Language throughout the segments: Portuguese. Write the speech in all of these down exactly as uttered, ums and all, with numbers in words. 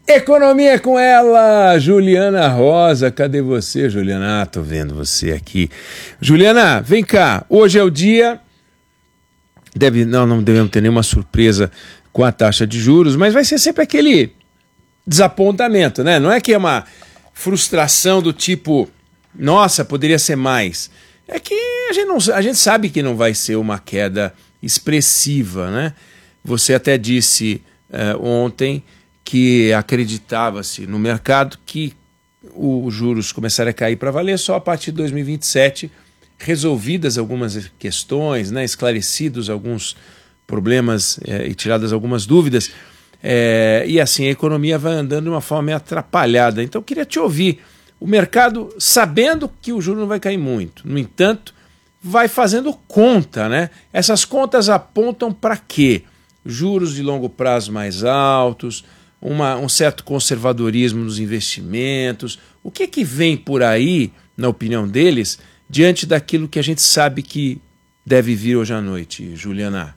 Economia com ela, Juliana Rosa. Cadê você, Juliana? Ah, tô vendo você aqui. Juliana, vem cá. Hoje é o dia... Deve, não, não devemos ter nenhuma surpresa com a taxa de juros, mas vai ser sempre aquele desapontamento, né? Não é que é uma frustração do tipo, nossa, poderia ser mais. É que a gente, não, a gente sabe que não vai ser uma queda expressiva, né? Você até disse uh, ontem que acreditava-se no mercado que os juros começaram a cair para valer só a partir de dois mil e vinte e sete, resolvidas algumas questões, né, esclarecidos alguns problemas eh, e tiradas algumas dúvidas, eh, e assim a economia vai andando de uma forma meio atrapalhada. Então eu queria te ouvir, o mercado sabendo que o juro não vai cair muito, no entanto, vai fazendo conta, né? Essas contas apontam para quê? Juros de longo prazo mais altos, Uma, um certo conservadorismo nos investimentos. O que que vem por aí, na opinião deles, diante daquilo que a gente sabe que deve vir hoje à noite, Juliana?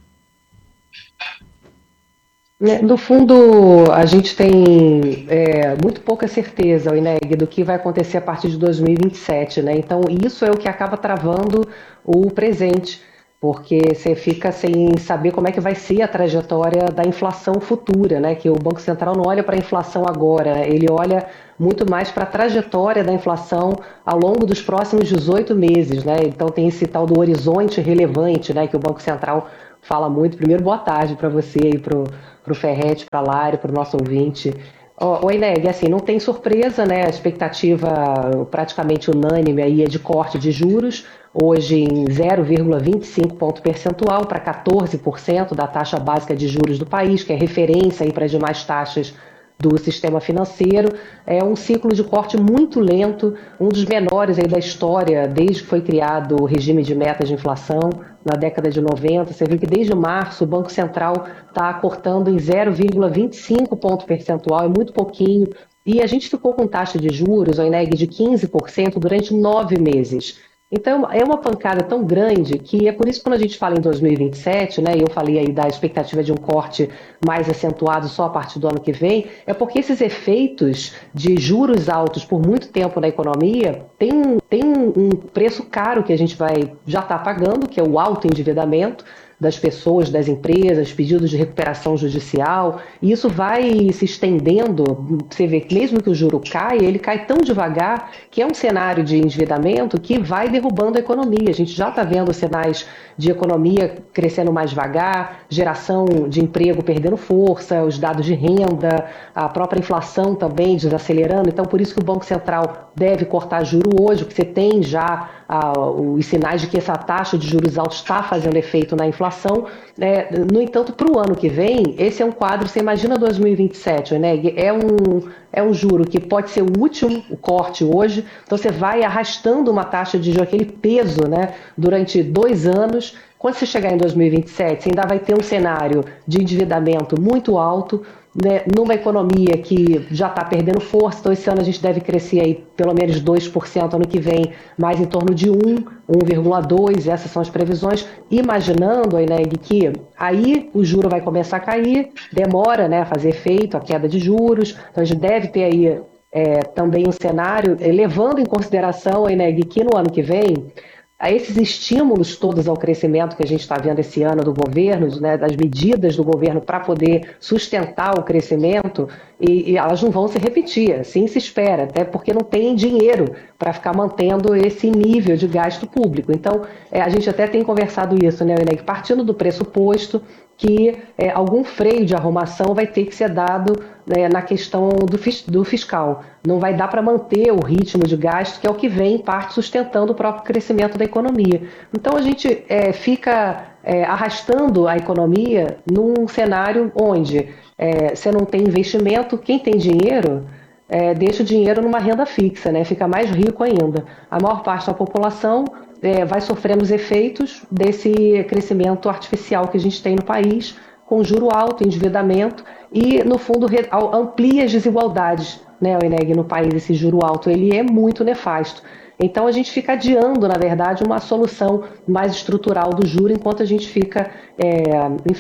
No fundo, a gente tem é, muito pouca certeza, Ineg, do que vai acontecer a partir de dois mil e vinte e sete, né? Então, isso é o que acaba travando o presente, porque você fica sem saber como é que vai ser a trajetória da inflação futura, né? Que o Banco Central não olha para a inflação agora, ele olha muito mais para a trajetória da inflação ao longo dos próximos dezoito meses, né? Então tem esse tal do horizonte relevante, né? Que o Banco Central fala muito. Primeiro, boa tarde para você e para o Ferretti, para a Lari, para o nosso ouvinte. Oi, Neg, assim, não tem surpresa, né? A expectativa praticamente unânime aí é de corte de juros, hoje em zero vírgula vinte e cinco ponto percentual para quatorze por cento da taxa básica de juros do país, que é referência aí para as demais taxas do sistema financeiro. É um ciclo de corte muito lento, um dos menores aí da história, desde que foi criado o regime de metas de inflação, na década de noventa. Você viu que desde março o Banco Central está cortando em zero vírgula vinte e cinco ponto percentual, é muito pouquinho, e a gente ficou com taxa de juros, a Ineg, de quinze por cento durante nove meses. Então, é uma pancada tão grande que é por isso que quando a gente fala em dois mil e vinte e sete, né, e eu falei aí da expectativa de um corte mais acentuado só a partir do ano que vem, é porque esses efeitos de juros altos por muito tempo na economia tem um, tem um, um preço caro que a gente vai já está pagando, que é o alto endividamento das pessoas, das empresas, pedidos de recuperação judicial, e isso vai se estendendo. Você vê que mesmo que o juro caia, ele cai tão devagar que é um cenário de endividamento que vai derrubando a economia. A gente já está vendo sinais de economia crescendo mais devagar, geração de emprego perdendo força, os dados de renda, a própria inflação também desacelerando. Então, por isso que o Banco Central deve cortar juro hoje, porque você tem já ah, os sinais de que essa taxa de juros altos está fazendo efeito na inflação. É, no entanto, para o ano que vem, esse é um quadro, você imagina dois mil e vinte e sete, né? É um, é um juro que pode ser o último, o corte hoje, então você vai arrastando uma taxa de juros, aquele peso, né, durante dois anos. Quando você chegar em dois mil e vinte e sete, você ainda vai ter um cenário de endividamento muito alto, né, numa economia que já está perdendo força. Então esse ano a gente deve crescer aí pelo menos dois por cento, ano que vem mais em torno de um, um vírgula dois por cento, essas são as previsões, imaginando, Ineg, que aí o juro vai começar a cair, demora, né, a fazer efeito, a queda de juros, então a gente deve ter aí é, também um cenário, levando em consideração, Ineg, que no ano que vem, a esses estímulos todos ao crescimento que a gente está vendo esse ano do governo, né, das medidas do governo para poder sustentar o crescimento, e, e elas não vão se repetir, assim se espera, até porque não tem dinheiro para ficar mantendo esse nível de gasto público. Então, é, a gente até tem conversado isso, né, Ineg, partindo do pressuposto que é, algum freio de arrumação vai ter que ser dado, né, na questão do, fis, do fiscal. Não vai dar para manter o ritmo de gasto, que é o que vem, em parte, sustentando o próprio crescimento da economia. Então, a gente é, fica é, arrastando a economia num cenário onde é, você não tem investimento, quem tem dinheiro... É, deixa o dinheiro numa renda fixa, né? Fica mais rico ainda. A maior parte da população é, vai sofrendo os efeitos desse crescimento artificial que a gente tem no país, com juro alto, endividamento, e, no fundo, amplia as desigualdades, né, Ineg, no país. Esse juro alto ele é muito nefasto. Então, a gente fica adiando, na verdade, uma solução mais estrutural do juro, enquanto a gente fica, é, enfim,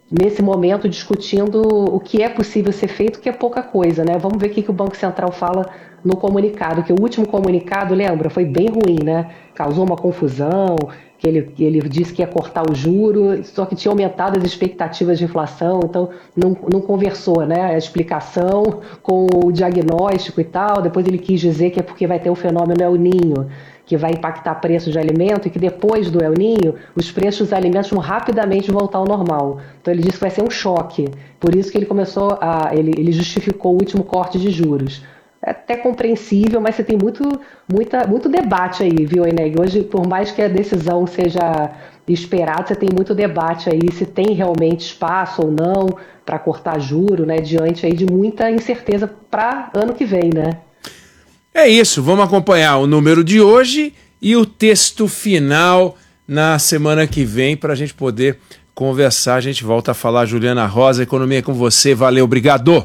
nesse momento, discutindo o que é possível ser feito, que é pouca coisa, né? Vamos ver o que, que o Banco Central fala no comunicado, que o último comunicado, lembra, foi bem ruim, né? Causou uma confusão, que ele, ele disse que ia cortar o juro, só que tinha aumentado as expectativas de inflação, então não, não conversou, né? A explicação com o diagnóstico e tal. Depois ele quis dizer que é porque vai ter o fenômeno El Niño, que vai impactar preços de alimento, e que depois do El Niño, os preços dos alimentos vão rapidamente voltar ao normal. Então ele disse que vai ser um choque. Por isso que ele começou a. ele, ele justificou o último corte de juros. É até compreensível, mas você tem muito, muita, muito debate aí, viu, Eneg? Hoje, por mais que a decisão seja esperada, você tem muito debate aí se tem realmente espaço ou não para cortar juro, né? Diante aí de muita incerteza para ano que vem, né? É isso, vamos acompanhar o número de hoje e o texto final na semana que vem para a gente poder conversar. A gente volta a falar. Juliana Rosa, economia é com você. Valeu, obrigado.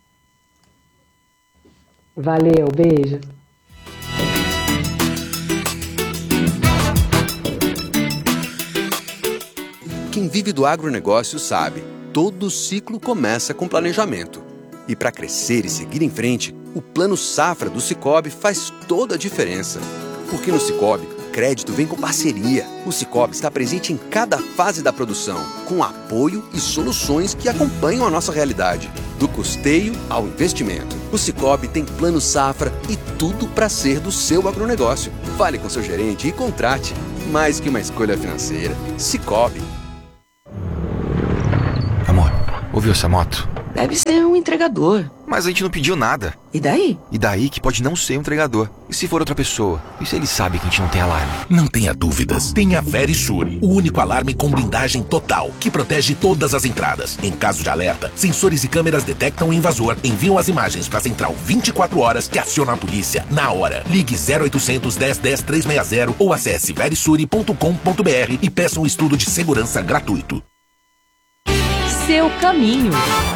Valeu, beijo. Quem vive do agronegócio sabe, todo ciclo começa com planejamento. E para crescer e seguir em frente, o Plano Safra do Sicoob faz toda a diferença. Porque no Sicoob, crédito vem com parceria. O Sicoob está presente em cada fase da produção, com apoio e soluções que acompanham a nossa realidade. Do custeio ao investimento. O Sicoob tem Plano Safra e tudo para ser do seu agronegócio. Fale com seu gerente e contrate. Mais que uma escolha financeira. Sicoob. Amor, ouviu essa moto? Deve ser um entregador. Mas a gente não pediu nada. E daí? E daí que pode não ser um entregador. E se for outra pessoa? E se ele sabe que a gente não tem alarme? Não tenha dúvidas. Tenha Verisure, o único alarme com blindagem total, que protege todas as entradas. Em caso de alerta, sensores e câmeras detectam o invasor, enviam as imagens para a central vinte e quatro horas, que aciona a polícia na hora. Ligue zero oitocentos, dez, dez, trezentos e sessenta ou acesse verisure ponto com ponto br e peça um estudo de segurança gratuito. Seu caminho.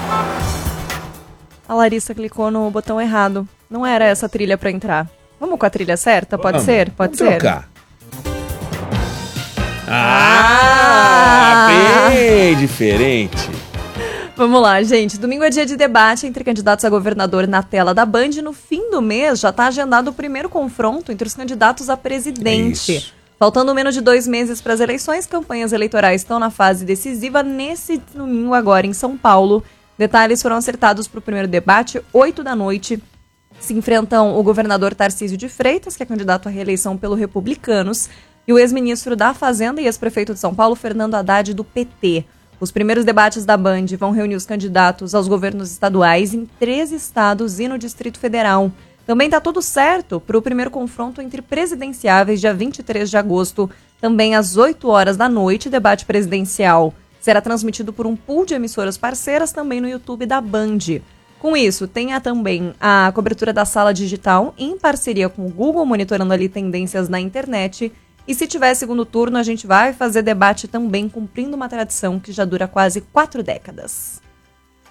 A Larissa clicou no botão errado. Não era essa a trilha pra entrar. Vamos com a trilha certa? Pode Vamos. ser? Pode Vamos ser. trocar. Ah, bem diferente. Vamos lá, gente. Domingo é dia de debate entre candidatos a governador na tela da Band. No fim do mês já está agendado o primeiro confronto entre os candidatos a presidente. Isso. Faltando menos de dois meses para as eleições, campanhas eleitorais estão na fase decisiva nesse domingo agora em São Paulo. Detalhes foram acertados para o primeiro debate, oito da noite. Se enfrentam o governador Tarcísio de Freitas, que é candidato à reeleição pelo Republicanos, e o ex-ministro da Fazenda e ex-prefeito de São Paulo, Fernando Haddad, do P T. Os primeiros debates da Band vão reunir os candidatos aos governos estaduais em três estados e no Distrito Federal. Também está tudo certo para o primeiro confronto entre presidenciáveis, dia vinte e três de agosto, também às oito horas da noite, debate presidencial. Será transmitido por um pool de emissoras parceiras também no YouTube da Band. Com isso, tem a, também a cobertura da Sala Digital, em parceria com o Google, monitorando ali tendências na internet. E se tiver segundo turno, a gente vai fazer debate também, cumprindo uma tradição que já dura quase quatro décadas.